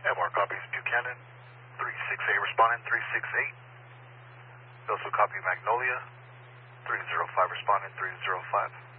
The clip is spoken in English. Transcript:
MR copies Buchanan, 368 responding, 368. Also copy Magnolia, 305 responding, 305.